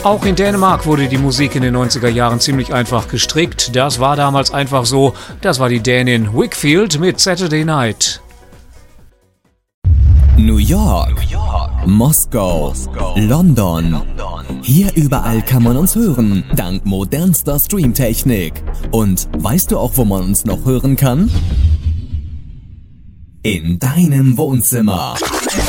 Auch in Dänemark wurde die Musik in den 90er Jahren ziemlich einfach gestrickt. Das war damals einfach so. Das war die Dänin Whigfield mit Saturday Night. New York, Moskau, London. Hier überall kann man uns hören, dank modernster Streamtechnik. Und weißt du auch, wo man uns noch hören kann? In deinem Wohnzimmer.